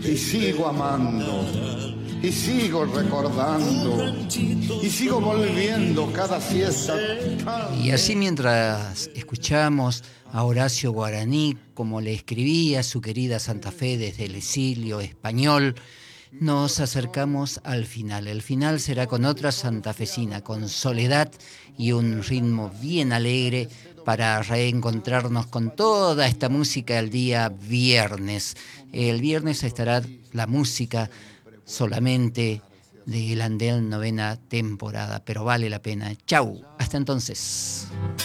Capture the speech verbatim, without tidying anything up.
y sigo amando, y sigo recordando, y sigo volviendo cada siesta. Y así mientras escuchamos a Horacio Guaraní, como le escribía su querida Santa Fe desde el exilio español, nos acercamos al final. El final será con otra santafesina, con Soledad y un ritmo bien alegre para reencontrarnos con toda esta música el día viernes. El viernes estará la música solamente de El Andén novena temporada, pero vale la pena. Chau, hasta entonces.